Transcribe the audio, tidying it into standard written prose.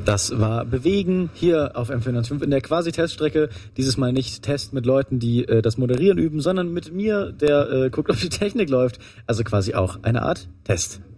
Das war Bewegen hier auf M495 in der Quasi-Teststrecke. Dieses Mal nicht Test mit Leuten, die das Moderieren üben, sondern mit mir, der guckt, ob die Technik läuft. Also quasi auch eine Art Test.